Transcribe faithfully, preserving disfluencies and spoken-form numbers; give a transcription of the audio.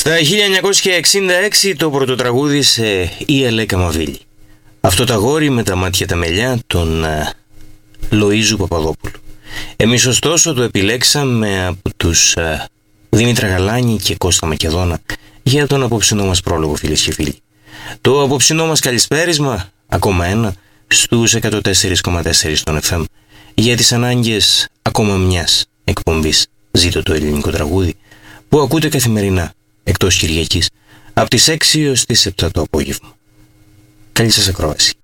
Στα χίλια εννιακόσια εξήντα έξι το πρώτο τραγούδι σε «Η Ελέκα Μαβίλη». Αυτό το αγόρι με τα μάτια τα μελιά, τον uh, Λοΐζου Παπαδόπουλου. Εμείς ωστόσο το επιλέξαμε από τους uh, Δήμητρα Γαλάνη και Κώστα Μακεδόνα για τον απόψινό μας πρόλογο, φίλες και φίλοι. Το απόψινό μας καλησπέρισμα, ακόμα ένα, στους εκατόν τέσσερα κόμμα τέσσερα στον εφ εμ, για τις ανάγκες ακόμα μιας εκπομπής «Ζήτω το ελληνικό τραγούδι», που ακούτε καθημερινά, εκτός Κυριακής, από τις έξι έως τις επτά το απόγευμα. Καλή σας ακρόαση.